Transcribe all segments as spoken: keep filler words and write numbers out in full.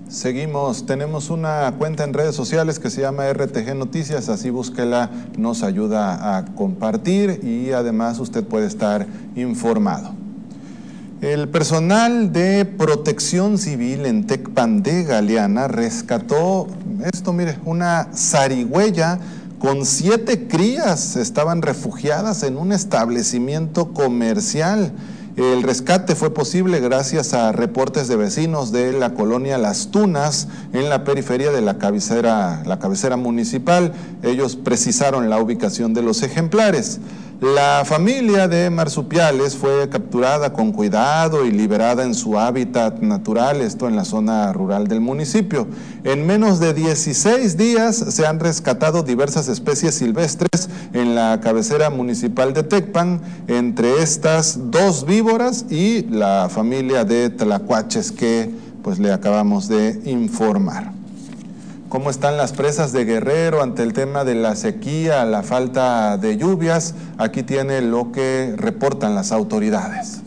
Seguimos, tenemos una cuenta en redes sociales que se llama R T G Noticias, así búsquela, nos ayuda a compartir y además usted puede estar informado. El personal de protección civil en Tecpan de Galeana rescató, esto mire, una zarigüeya con siete crías, estaban refugiadas en un establecimiento comercial. El rescate fue posible gracias a reportes de vecinos de la colonia Las Tunas, en la periferia de la cabecera, la cabecera municipal. Ellos precisaron la ubicación de los ejemplares. La familia de marsupiales fue capturada con cuidado y liberada en su hábitat natural, esto en la zona rural del municipio. En menos de dieciséis días se han rescatado diversas especies silvestres en la cabecera municipal de Tecpan, entre estas dos víboras y la familia de tlacuaches que pues le acabamos de informar. ¿Cómo están las presas de Guerrero ante el tema de la sequía, la falta de lluvias? Aquí tiene lo que reportan las autoridades.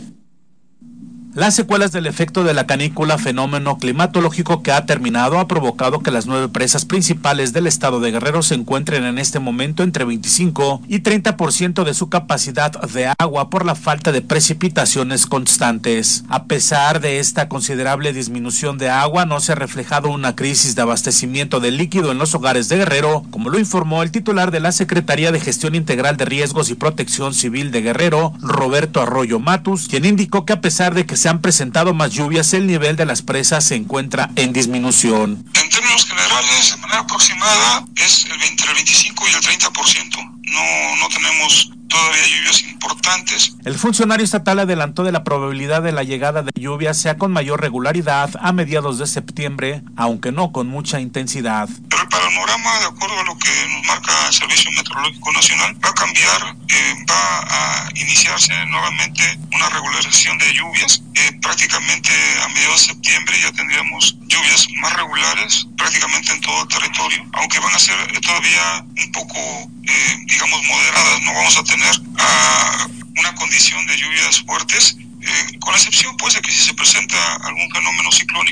Las secuelas del efecto de la canícula, fenómeno climatológico que ha terminado, ha provocado que las nueve presas principales del estado de Guerrero se encuentren en este momento entre veinticinco y treinta por ciento de su capacidad de agua por la falta de precipitaciones constantes. A pesar de esta considerable disminución de agua, no se ha reflejado una crisis de abastecimiento de líquido en los hogares de Guerrero, como lo informó el titular de la Secretaría de Gestión Integral de Riesgos y Protección Civil de Guerrero, Roberto Arroyo Matus, quien indicó que a pesar de que se han presentado más lluvias, el nivel de las presas se encuentra en disminución. En términos generales, de manera aproximada, es el veinte, entre el veinticinco y el treinta por ciento. No, no tenemos todavía lluvias importantes. El funcionario estatal adelantó de la probabilidad de la llegada de lluvias sea con mayor regularidad a mediados de septiembre, aunque no con mucha intensidad. Pero el panorama, de acuerdo a lo que nos marca el Servicio Meteorológico Nacional, va a cambiar, eh, va a iniciarse nuevamente una regularización de lluvias. Eh, prácticamente a mediados de septiembre ya tendríamos lluvias más regulares prácticamente en todo el territorio, aunque van a ser eh, todavía un poco, eh, digamos, moderadas. No vamos a tener uh, una condición de lluvias fuertes, eh, con excepción pues de que si se presenta algún fenómeno ciclónico